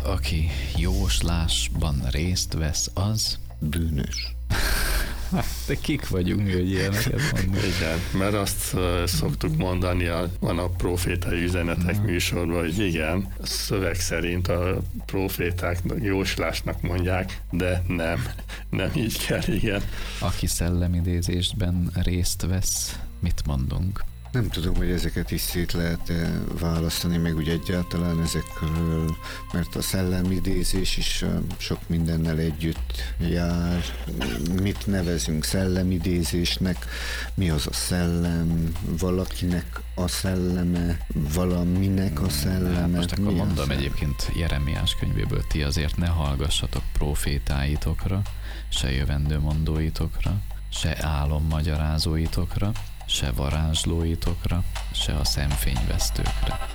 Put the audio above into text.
aki jóslásban részt vesz, az bűnös. De kik vagyunk mi, hogy ilyeneket mondunk? Igen, mert azt szoktuk mondani, van a profétai üzenetek műsorban, hogy igen, szöveg szerint a proféták jóslásnak mondják, de nem így kell, igen. Aki szellemidézésben részt vesz, mit mondunk? Nem tudom, hogy ezeket is szét lehet választani, meg úgy egyáltalán ezekről, mert a szellemidézés is sok mindennel együtt jár. Mit nevezünk szellemidézésnek? Mi az a szellem? Valakinek a szelleme? Valaminek a szelleme? Most akkor mondom egyébként Jeremiás könyvéből, ti azért ne hallgassatok profétáitokra, se jövendőmondóitokra, se álommagyarázóitokra, se varázslóitokra, se a szemfényvesztőkre.